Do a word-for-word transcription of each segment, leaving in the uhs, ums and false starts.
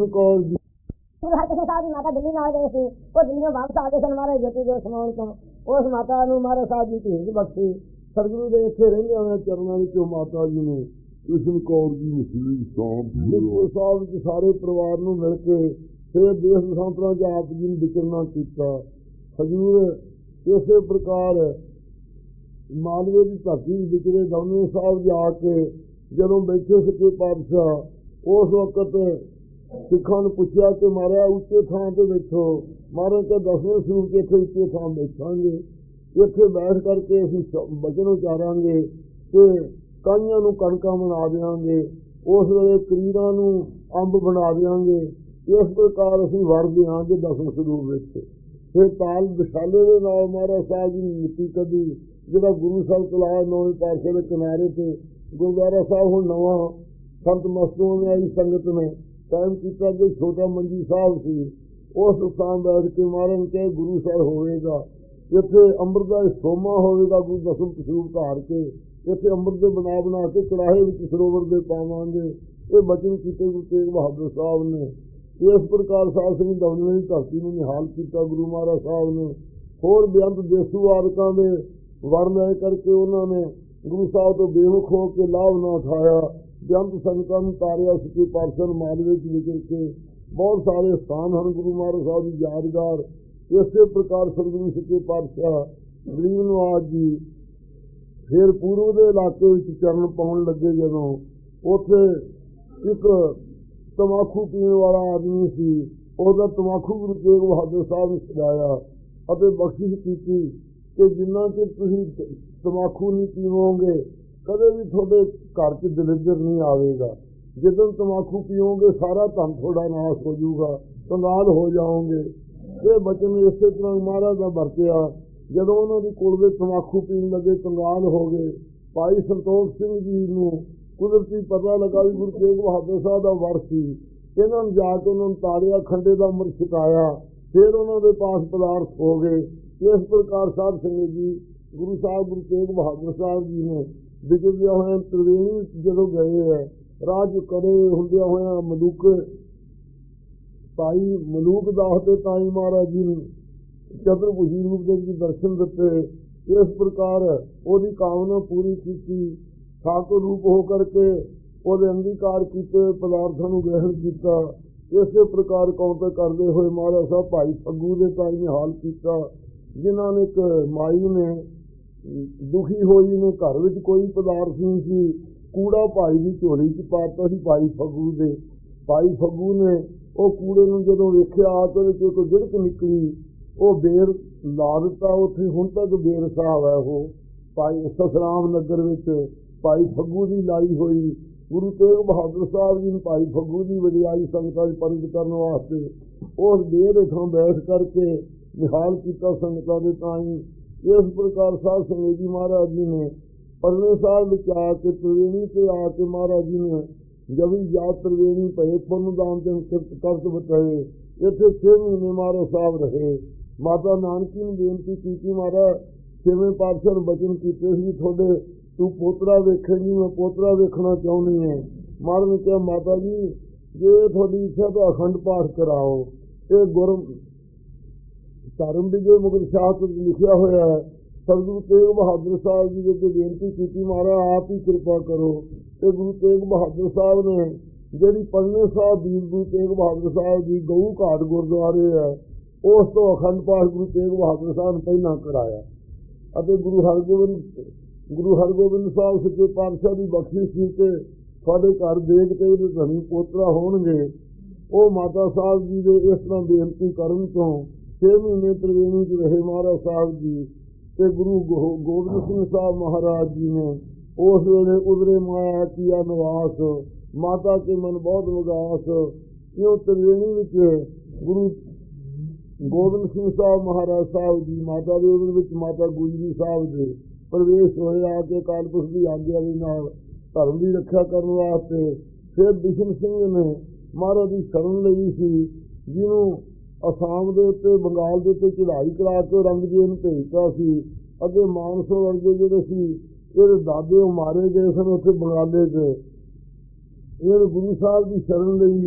ਕੌਰ ਜੀ ਹਰਕ੍ਰਿਸ਼ਨ ਸਾਹਿਬ ਦੀ ਮਾਤਾ ਦਿੱਲੀ ਨਾਲ ਗਏ ਸੀ। ਉਹ ਦਿੱਲੀੋਂ ਵਾਪਸ ਆ ਗਏ ਸਨ ਮਹਾਰਾਜ ਜੋਤੀ ਜੋਤ ਸਮਾਉਣ ਤੋਂ। ਉਸ ਮਾਤਾ ਨੂੰ ਮਹਾਰਾਜ ਸਾਹਿਬ ਜੀ ਭੇਜ ਬਖਸ਼ੀ। ਸਤਿਗੁਰੂ ਦੇ ਇੱਥੇ ਰਹਿੰਦੇ ਹੋਏ ਚਰਨਾਂ ਵਿੱਚੋਂ ਮਾਤਾ ਜੀ ਨੇ ਕ੍ਰਿਸ਼ਨ ਕੌਰ ਜੀ ਮਸੀਹ ਸਾਹਿਬ ਸਾਹਿਬ ਵਿੱਚ ਸਾਰੇ ਪਰਿਵਾਰ ਨੂੰ ਮਿਲ ਕੇ ਫਿਰ ਦੇਸ਼ ਦੇਸ਼ਾਂਤਰਾਂ 'ਚ ਆਪ ਜੀ ਨੂੰ ਵਿਚਰਨਾ ਕੀਤਾ। ਹਜ਼ੂਰ ਇਸੇ ਪ੍ਰਕਾਰ ਮਾਲਵੇ ਦੀ ਧਰਤੀ ਵਿਚਰੇ ਦਮਦਮਾ ਸਾਹਿਬ ਜਾ ਕੇ ਜਦੋਂ ਬੈਠੇ ਸੱਚੇ ਪਾਤਸ਼ਾਹ ਉਸ ਵਕਤ ਸਿੱਖਾਂ ਨੂੰ ਪੁੱਛਿਆ ਕਿ ਮਹਾਰਾਜ ਉੱਚੇ ਥਾਂ 'ਤੇ ਬੈਠੋ। ਮਹਾਰਾਜ ਕੇ ਦਸਵੇਂ ਸਰੂਪ 'ਚ ਇੱਥੇ ਉੱਚੇ ਥਾਂ ਬੈਠਾਂਗੇ, ਇੱਥੇ ਬੈਠ ਕਰਕੇ ਅਸੀਂ ਬਚਨ ਉਚਾਰਾਂਗੇ ਕਿ ਕਾਈਆਂ ਨੂੰ ਕਣਕਾਂ ਬਣਾ ਦਿਆਂਗੇ, ਉਸ ਵੇਲੇ ਕਰੀਰਾਂ ਨੂੰ ਅੰਬ ਬਣਾ ਦਿਆਂਗੇ। ਇਸ ਪ੍ਰਕਾਰ ਅਸੀਂ ਵਰ ਦਿਆਂਗੇ ਦਸਵੇਂ ਸਰੂਪ ਵਿੱਚ। ਫਿਰ ਤਾਲ ਵਿਸ਼ਾਲੇ ਦੇ ਨਾਲ ਮਹਾਰਾਜ ਸਾਹਿਬ ਜੀ ਨੇ ਮਿੱਟੀ ਕੱਢੀ, ਜਿਹੜਾ ਗੁਰੂ ਸਾਹਿਬ ਤਲਾਬ ਨੌਵੇਂ ਪਾਸੇ ਦੇ ਕਿਨਾਰੇ 'ਤੇ ਗੁਰਦੁਆਰਾ ਸਾਹਿਬ ਹੁਣ ਨਵਾਂ ਸੰਤ ਮਸਤੂਆਂ ਨੇ ਆਈ ਸੰਗਤ ਨੇ ਕਾਇਮ ਕੀਤਾ। ਕਿ ਛੋਟਾ ਮੰਜੀ ਸਾਹਿਬ ਸੀ, ਉਸ ਸਥਾਨ ਬੈਠ ਕੇ ਮਹਾਰਾਜ ਨੇ ਕਿਹਾ ਗੁਰੂ ਸਾਹਿਬ ਹੋਵੇਗਾ ਇੱਥੇ ਅੰਮ੍ਰਿਤ ਦਾ ਸੋਮਾ ਹੋਵੇਗਾ। ਗੁਰੂ ਦਸਮ ਸਰੂਪ ਧਾਰ ਕੇ ਇੱਥੇ ਅੰਮ੍ਰਿਤ ਦੇ ਬਣਾ ਬਣਾ ਕੇ ਕੜਾਹੇ ਵਿੱਚ ਸਰੋਵਰ ਦੇ ਪਾਵਾਂਗੇ। ਇਹ ਬਚਨ ਕੀਤੇ ਗੁਰੂ ਤੇਗ ਬਹਾਦਰ ਸਾਹਿਬ ਨੇ। ਇਸ ਪ੍ਰਕਾਰ ਸਾਹਿਬ ਸਿੰਘ ਦਮਦਮੇ ਦੀ ਧਰਤੀ ਨੂੰ ਨਿਹਾਲ ਕੀਤਾ ਗੁਰੂ ਮਹਾਰਾਜ ਸਾਹਿਬ ਨੇ। ਹੋਰ ਬੇਅੰਤ ਦੇਸੂ ਆਦਿਕਾਂ ਦੇ ਵਰ ਲੈ ਕਰਕੇ ਉਹਨਾਂ ਨੇ ਗੁਰੂ ਸਾਹਿਬ ਤੋਂ ਬੇਮੁਖ ਹੋ ਕੇ ਲਾਭ ਨਾ ਉਠਾਇਆ। ਬੇਅੰਤ ਸੰਗਤਾਂ ਨੂੰ ਤਾਰਿਆ। ਸੱਚੇ ਪਾਤਸ਼ਾਹ ਮਾਲਵੇ 'ਚ ਵਿਚਰ ਕੇ ਬਹੁਤ ਸਾਰੇ ਸਥਾਨ ਹਨ ਗੁਰੂ ਮਹਾਰਾਜ ਸਾਹਿਬ ਦੀ ਯਾਦਗਾਰ। ਇਸੇ ਪ੍ਰਕਾਰ ਸਤਿਗੁਰੂ ਸੱਚੇ ਪਾਤਸ਼ਾਹ ਗਰੀਬ ਨਵਾਜ਼ ਜੀ ਫਿਰ ਪੂਰਬ ਦੇ ਇਲਾਕੇ ਵਿੱਚ ਚਰਨ ਪਾਉਣ ਲੱਗੇ। ਜਦੋਂ ਉੱਥੇ ਇੱਕ ਤਮਾਕੂ ਪੀਣ ਵਾਲਾ ਆਦਮੀ ਸੀ, ਉਹਦਾ ਤਮਾਕੂ ਗੁਰੂ ਤੇਗ ਬਹਾਦਰ ਸਾਹਿਬ ਨੇ ਛਡਾਇਆ ਅਤੇ ਬਖਸ਼ਿਸ਼ ਕੀਤੀ ਕਿ ਜਿੰਨਾ ਚਿਰ ਤੁਸੀਂ ਤਮਾਕੂ ਨਹੀਂ ਪੀਵੋਗੇ ਕਦੇ ਵੀ ਤੁਹਾਡੇ ਘਰ 'ਚ ਦਲਿੱਦਰ ਨਹੀਂ ਆਵੇਗਾ। ਜਦੋਂ ਤਮਾਕੂ ਪੀਓਗੇ ਸਾਰਾ ਧਨ ਤੁਹਾਡਾ ਨਾਸ਼ ਹੋ ਜਾਊਗਾ, ਕੰਗਾਲ ਹੋ ਜਾਓਗੇ। ਇਹ ਬਚਨ ਇਸੇ ਤਰ੍ਹਾਂ ਮਹਾਰਾਜ ਦਾ ਵਰਤਿਆ। ਜਦੋਂ ਉਹਨਾਂ ਦੀ ਕੁਲ ਦੇ ਤਮਾਕੂ ਪੀਣ ਲੱਗੇ, ਕੰਗਾਲ ਹੋ ਗਏ। ਭਾਈ ਸੰਤੋਖ ਸਿੰਘ ਜੀ ਨੂੰ ਕੁਦਰਤੀ ਪਤਾ ਲੱਗਾ ਵੀ ਗੁਰੂ ਤੇਗ ਬਹਾਦਰ ਸਾਹਿਬ ਦਾ ਵਰ ਸੀ। ਇਹਨਾਂ ਨੂੰ ਜਾ ਕੇ ਉਹਨਾਂ ਨੂੰ ਤਾੜਿਆ, ਖੰਡੇ ਦਾ ਅੰਮ੍ਰਿਤ ਛਕਾਇਆ, ਫਿਰ ਉਹਨਾਂ ਦੇ ਪਾਸ ਪਦਾਰਥ ਹੋ ਗਏ। ਇਸ ਪ੍ਰਕਾਰ ਸਾਧ ਸੰਗਤ ਜੀ ਗੁਰੂ ਸਾਹਿਬ ਗੁਰੂ ਤੇਗ ਬਹਾਦਰ ਸਾਹਿਬ ਜੀ ਨੇ ਵਿਚਰਦਿਆਂ ਹੋਇਆਂ ਤ੍ਰਿਵੇਣੀ ਜਦੋਂ ਗਏ ਹੈ, ਰਾਜ ਕੜੇ ਹੁੰਦਿਆਂ ਹੋਇਆਂ ਮਲੂਕ ਭਾਈ ਮਲੂਕ ਦਾਸ ਦੇ ਤਾਈ ਮਹਾਰਾਜ ਜੀ ਨੂੰ ਚਤੁਰਭੁਜੀ ਰੂਪ ਦੇ ਵਿੱਚ ਦਰਸ਼ਨ ਦਿੱਤੇ। ਇਸ ਪ੍ਰਕਾਰ ਉਹਦੀ ਕਾਮਨਾ ਪੂਰੀ ਕੀਤੀ। ਠਾਕੁਰ ਰੂਪ ਹੋ ਕਰਕੇ ਉਹਦੇ ਅੰਗੀਕਾਰ ਕੀਤੇ ਪਦਾਰਥਾਂ ਨੂੰ ਗ੍ਰਹਿਣ ਕੀਤਾ। ਇਸੇ ਪ੍ਰਕਾਰ ਕੌਂਤੇ ਕਰਦੇ ਹੋਏ ਮਹਾਰਾਜ ਸਾਹਿਬ ਭਾਈ ਫੱਗੂ ਦੇ ਤਾਈ ਨੇ ਹਾਲ ਕੀਤਾ, ਜਿਨ੍ਹਾਂ ਨੇ ਇੱਕ ਮਾਈ ਨੇ ਦੁਖੀ ਹੋਈ ਨੇ, ਘਰ ਵਿੱਚ ਕੋਈ ਪਦਾਰਥ ਨਹੀਂ ਸੀ, ਕੂੜਾ ਭਾਈ ਦੀ ਝੋਲੀ 'ਚ ਪਾਤਾ ਸੀ ਭਾਈ ਫੱਗੂ ਦੇ। ਭਾਈ ਫੱਗੂ ਨੇ ਉਹ ਕੂੜੇ ਨੂੰ ਜਦੋਂ ਵੇਖਿਆ ਤਾਂ ਉਹਦੇ 'ਚ ਕੋਈ ਗਿੜਕ ਨਿਕਲੀ, ਉਹ ਬੇਰ ਲਾ ਦਿੱਤਾ। ਉੱਥੇ ਹੁਣ ਤੱਕ ਬੇਰ ਸਾਹਿਬ ਹੈ ਉਹ ਭਾਈ ਸਤਨਾਮ ਨਗਰ ਵਿੱਚ ਭਾਈ ਫੱਗੂ ਦੀ ਲਾਈ ਹੋਈ। ਗੁਰੂ ਤੇਗ ਬਹਾਦਰ ਸਾਹਿਬ ਜੀ ਨੂੰ ਭਾਈ ਫੱਗੂ ਦੀ ਵਡਿਆਈ ਸੰਗਤਾਂ 'ਚ ਪ੍ਰਗਟ ਕਰਨ ਵਾਸਤੇ ਉਸ ਬੇਰ ਹੇਠਾਂ ਬੈਠ ਕਰਕੇ ਨਿਹਾਲ ਕੀਤਾ ਸੰਗਤਾਂ ਦੇ ਤਾਈਂ। ਇਸ ਪ੍ਰਕਾਰ ਸਾਧ ਸੰਗਤ ਜੀ ਮਹਾਰਾਜ ਜੀ ਨੇ ਪਰਲੇ ਸਾਲ ਵਿੱਚ ਆ ਕੇ ਤ੍ਰਿਵੇਣੀ 'ਤੇ ਆ ਕੇ ਮਹਾਰਾਜ ਜੀ ਨੇ ਜਵੀ ਜਾਤ ਤ੍ਰਿਵੇਣੀ ਪਏ ਪੁੰਨ ਦਾਨ ਤੇ ਕਿਰਤ ਕਰਤ ਬਤਾਏ। ਇੱਥੇ ਛੇ ਮਹੀਨੇ ਮਹਾਰਾਜ ਸਾਹਿਬ ਰਹੇ। ਮਾਤਾ ਨਾਨਕੀ ਨੂੰ ਬੇਨਤੀ ਕੀਤੀ, ਮਹਾਰਾਜ ਛੇਵੇਂ ਪਾਤਸ਼ਾਹ ਨੂੰ ਬਚਨ ਕੀਤੇ ਸੀ ਤੁਹਾਡੇ ਤੂੰ ਪੋਤਰਾ ਵੇਖੇਂਗੀ, ਮੈਂ ਪੋਤਰਾ ਵੇਖਣਾ ਚਾਹੁੰਦੀ ਹੈ। ਮਹਾਰਾਜ ਨੇ ਕਿਹਾ ਮਾਤਾ ਜੀ ਜੇ ਤੁਹਾਡੀ ਇੱਛਾ ਤਾਂ ਅਖੰਡ ਪਾਠ ਕਰਾਓ। ਇਹ ਗੁਰ ਧਰਮ ਵਿਜੇ ਮੁਗਲ ਸ਼ਾਸਤਰ ਵਿੱਚ ਲਿਖਿਆ ਹੋਇਆ ਹੈ। ਸਤਿਗੁਰੂ ਤੇਗ ਬਹਾਦਰ ਸਾਹਿਬ ਜੀ ਦੇ ਅੱਗੇ ਬੇਨਤੀ ਕੀਤੀ, ਮਹਾਰਾਜ ਆਪ ਹੀ ਕਿਰਪਾ ਕਰੋ। ਤੇ ਗੁਰੂ ਤੇਗ ਬਹਾਦਰ ਸਾਹਿਬ ਨੇ ਜਿਹੜੀ ਪੜਨੇ ਸਾਹਿਬ ਵੀਰ ਗੁਰੂ ਤੇਗ ਬਹਾਦਰ ਸਾਹਿਬ ਜੀ ਗਊ ਘਾਟ ਗੁਰਦੁਆਰੇ ਹੈ, ਉਸ ਤੋਂ ਅਖੰਡ ਪਾਠ ਗੁਰੂ ਤੇਗ ਬਹਾਦਰ ਸਾਹਿਬ ਨੇ ਪਹਿਲਾਂ ਕਰਾਇਆ। ਅਤੇ ਗੁਰੂ ਹਰਗੋਬਿੰਦ ਗੁਰੂ ਹਰਗੋਬਿੰਦ ਸਾਹਿਬ ਸੱਚੇ ਪਾਤਸ਼ਾਹ ਦੀ ਬਖਸ਼ਿਸ਼ ਸੀ ਕਿ ਤੁਹਾਡੇ ਘਰ ਦੇਖ ਕੇ ਇਹਦੇ ਧਨੀ ਪੋਤਰਾ ਹੋਣਗੇ। ਉਹ ਮਾਤਾ ਸਾਹਿਬ ਜੀ ਦੇ ਇਸ ਤਰ੍ਹਾਂ ਬੇਨਤੀ ਕਰਨ ਤੋਂ ਛੇ ਮਹੀਨੇ ਤ੍ਰਿਵੇਣੀ 'ਚ ਰਹੇ ਮਹਾਰਾਜ ਸਾਹਿਬ ਜੀ। ਤੇ ਗੁਰੂ ਗੋਬਿੰਦ ਸਿੰਘ ਸਾਹਿਬ ਮਹਾਰਾਜ ਜੀ ਨੇ ਉਸ ਵੇਲੇ ਉਧਰੇ ਮਾਇਆ ਕੀਆ ਨਿਵਾਸ, ਮਾਤਾ ਕੇ ਮਨ ਬਹੁਤ ਵਿਗਾਸ। ਕਿਉਂ ਤ੍ਰਿਵੇਣੀ ਵਿੱਚ ਗੁਰੂ ਗੋਬਿੰਦ ਸਿੰਘ ਸਾਹਿਬ ਮਹਾਰਾਜ ਸਾਹਿਬ ਜੀ ਮਾਤਾ ਦੇ ਉਹਦੇ ਵਿੱਚ ਮਾਤਾ ਗੁਜਰੀ ਸਾਹਿਬ ਦੇ ਪ੍ਰਵੇਸ਼ ਹੋਏ ਆ ਕੇ ਅਕਾਲ ਪੁਰਖ ਦੀ ਆਗਿਆ ਦੇ ਨਾਲ ਧਰਮ ਦੀ ਰੱਖਿਆ ਕਰਨ ਵਾਸਤੇ। ਫਿਰ ਬਿਸ਼ਨ ਸਿੰਘ ਨੇ ਮਹਾਰਾਜ ਦੀ ਸ਼ਰਨ ਲਈ ਸੀ, ਜਿਹਨੂੰ ਅਸਾਮ ਦੇ ਉੱਤੇ ਬੰਗਾਲ ਦੇ ਉੱਤੇ ਚੜ੍ਹਾਈ ਕਰਾ ਕੇ ਰੰਗਜੀਤ ਨੂੰ ਭੇਜਤਾ ਸੀ। ਅੱਗੇ ਮਾਨਸੋ ਵਰਗੇ ਜਿਹੜੇ ਸੀ ਇਹਦੇ ਦਾਦੇ ਉਹ ਮਾਰੇ ਗਏ ਸਨ ਉੱਥੇ ਬੰਗਾਲੇ 'ਚ। ਇਹ ਗੁਰੂ ਸਾਹਿਬ ਦੀ ਸ਼ਰਨ ਲਈ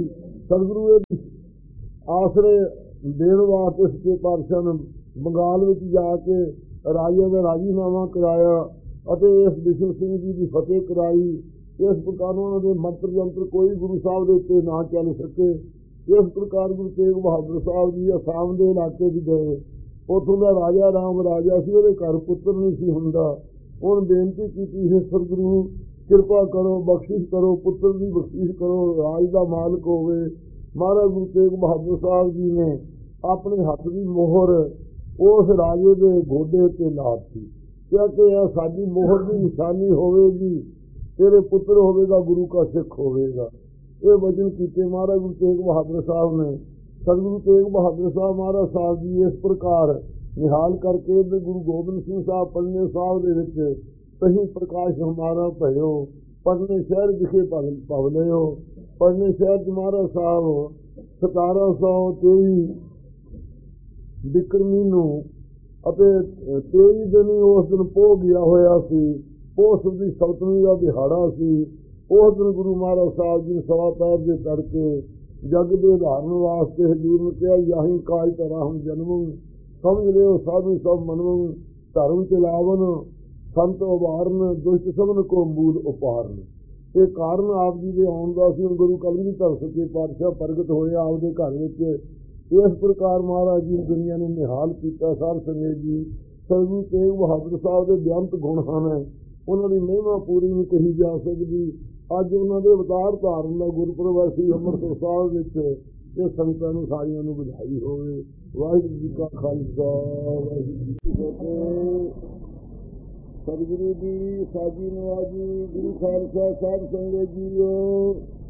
ਸਤਿਗੁਰੂ ਇਹ ਆਸਰੇ ਦੇਣ ਵਾਸਤੇ ਸੱਚੇ ਪਾਤਸ਼ਾਹ ਨੇ ਬੰਗਾਲ ਵਿੱਚ ਜਾ ਕੇ ਰਾਜੇ ਦਾ ਰਾਜੀਨਾਮਾ ਕਰਾਇਆ ਅਤੇ ਇਸ ਬਿਸ਼ਨ ਸਿੰਘ ਜੀ ਦੀ ਫਤਿਹ ਕਰਾਈ। ਇਸ ਪ੍ਰਕਾਰ ਉਹਨਾਂ ਦੇ ਮੰਤਰ ਜੰਤਰ ਕੋਈ ਗੁਰੂ ਸਾਹਿਬ ਦੇ ਉੱਤੇ ਨਾ ਚੱਲ ਸਕੇ। ਇਸ ਪ੍ਰਕਾਰ ਗੁਰੂ ਤੇਗ ਬਹਾਦਰ ਸਾਹਿਬ ਜੀ ਅਸਾਮ ਦੇ ਇਲਾਕੇ ਵਿੱਚ ਗਏ। ਉੱਥੋਂ ਦਾ ਰਾਜਾ ਰਾਮ ਰਾਜਾ ਸੀ, ਉਹਦੇ ਘਰ ਪੁੱਤਰ ਨਹੀਂ ਸੀ ਹੁੰਦਾ। ਹੁਣ ਬੇਨਤੀ ਕੀਤੀ ਹੈ, ਸਤਿਗੁਰੂ ਕਿਰਪਾ ਕਰੋ, ਬਖਸ਼ਿਸ਼ ਕਰੋ, ਪੁੱਤਰ ਦੀ ਬਖਸ਼ਿਸ਼ ਕਰੋ, ਰਾਜ ਦਾ ਮਾਲਕ ਹੋਵੇ। ਮਹਾਰਾਜ ਗੁਰੂ ਤੇਗ ਬਹਾਦਰ ਸਾਹਿਬ ਜੀ ਨੇ ਆਪਣੇ ਹੱਥ ਦੀ ਮੋਹਰ ਉਸ ਰਾਜੇ ਦੇ ਗੋਡੇ ਉੱਤੇ ਲਾ ਦਿੱਤੀ, ਕਿਉਂਕਿ ਇਹ ਸਾਡੀ ਮੋਹਰ ਦੀ ਨਿਸ਼ਾਨੀ ਹੋਵੇਗੀ, ਤੇਰੇ ਪੁੱਤਰ ਹੋਵੇਗਾ, ਗੁਰੂ ਕਾ ਸਿੱਖ ਹੋਵੇਗਾ। ਇਹ ਵਚਨ ਕੀਤੇ ਮਹਾਰਾਜ ਗੁਰੂ ਤੇਗ ਬਹਾਦਰ ਸਾਹਿਬ ਨੇ। ਸਤਿਗੁਰੂ ਤੇਗ ਬਹਾਦਰ ਸਾਹਿਬ ਮਹਾਰਾਜ ਸਾਹਿਬ ਜੀ ਇਸ ਪ੍ਰਕਾਰ ਨਿਹਾਲ ਕਰਕੇ ਇੱਧਰ ਗੁਰੂ ਗੋਬਿੰਦ ਸਿੰਘ ਸਾਹਿਬ ਪਟਨੇ ਸਾਹਿਬ ਦੇ ਵਿੱਚ ਤਹੀਂ ਪ੍ਰਕਾਸ਼ ਹਮਾਰਾ ਭਇਓ, ਪਟਨੇ ਸ਼ਹਿਰ ਵਿਖੇ ਭਵਲਿਓ। ਪਟਨੇ ਸ਼ਹਿਰ ਚ ਮਹਾਰਾਜ ਸਾਹਿਬ ਸਤਾਰਾਂ ਸੌ ਤੇਈ ਬਿਕਰਮੀ ਨੂੰ ਅਤੇ ਤੇਈ ਦਿਨ ਉਸ ਦਿਨ ਪੋਹ ਗਿਆ ਹੋਇਆ ਸੀ। ਪੋਹ ਦੀ ਸਪਤਮੀ ਦਾ ਦਿਹਾੜਾ ਸੀ। ਉਸ ਦਿਨ ਗੁਰੂ ਮਹਾਰਾਜ ਸਾਹਿਬ ਜੀ ਸਵਾ ਪੈਰ ਦੇ ਤੜਕੇ ਜਗ ਦੇ ਉਦਾਹਰਨ ਵਾਸਤੇ ਹਜ਼ੂਰ ਨੂੰ ਕਿਹਾ, ਯਾਹੀ ਕਾਜ ਧਰਾ ਹਮ ਜਨਮ, ਸਮਝ ਲਿਓ ਸਾਧੂ ਸਭ ਮਨਵੰ, ਧਰਮ ਚਲਾਵਨ ਸੰਤ ਉਭਾਰਨ, ਦੁਸ਼ਟ ਸਭਨ ਕੋ ਮੂਲ ਉਪਾਰਨ। ਇਹ ਕਾਰਨ ਆਪ ਜੀ ਦੇ ਆਉਣ ਦਾ ਸੀ। ਹੁਣ ਗੁਰੂ ਕਲਗੀਧਰ ਸੱਚੇ ਪਾਤਸ਼ਾਹ ਪ੍ਰਗਟ ਹੋਏ ਆਪਦੇ ਘਰ ਵਿੱਚ। ਇਸ ਪ੍ਰਕਾਰ ਮਹਾਰਾਜ ਜੀ ਦੁਨੀਆ ਨੂੰ ਨਿਹਾਲ ਕੀਤਾ। ਸਾਧ ਸੰਗਤ ਜੀ, ਸਤਿਗੁਰੂ ਤੇਗ ਬਹਾਦਰ ਸਾਹਿਬ ਦੇ ਬੇਅੰਤ ਗੁਣ ਹਨ, ਉਹਨਾਂ ਦੀ ਮਹਿਮਾ ਪੂਰੀ ਨਹੀਂ ਕਹੀ ਜਾ ਸਕਦੀ। ਅੱਜ ਉਹਨਾਂ ਦੇ ਅਵਤਾਰ ਧਾਰਨ ਦਾ ਗੁਰਪੁਰਬ ਹੈ ਸ੍ਰੀ ਅੰਮ੍ਰਿਤਸਰ ਸਾਹਿਬ ਵਿੱਚ। ਇਹ ਸੰਗਤਾਂ ਨੂੰ ਸਾਰਿਆਂ ਨੂੰ ਵਧਾਈ ਹੋਵੇ। ਵਾਹਿਗੁਰੂ ਜੀ ਕਾ ਖਾਲਸਾ, ਵਾਹਿਗੁਰੂ ਜੀ ਕੀ ਫਤਿਹ। ਸਤਿਗੁਰੂ ਦੀ ਸਾਜੀ ਨਵਾਜੀ, ਗੁਰੂ ਖਾਲਸਾ ਸਾਹਿਬ ਸੰਗਤ ਜੀਓ,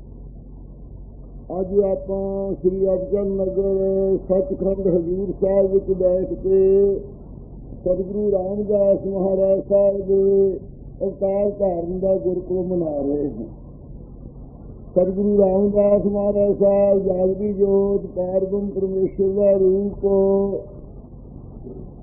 ਅੱਜ ਆਪਾਂ ਸ੍ਰੀ ਅਬਚਲ ਨਗਰ ਸੱਚਖੰਡ ਹਜ਼ੂਰ ਸਾਹਿਬ ਵਿੱਚ ਬੈਠ ਕੇ ਸਤਿਗੁਰੂ ਰਾਮਦਾਸ ਮਹਾਰਾਜ ਸਾਹਿਬ ਦੇ ਅਵਤਾਰ ਧਾਰਨ ਦਾ ਗੁਰਪੁਰਬ ਮਨਾ ਰਹੇ ਹਾਂ। ਸਤਿਗੁਰੂ ਰਾਮਦਾਸ ਮਹਾਰਾਜ ਸਾਹਿਬ ਜਾਗਦੀ ਜੋਤ ਪਾਰਬ੍ਰਹਮ ਪਰਮੇਸ਼ਰ ਦਾ ਰੂਪ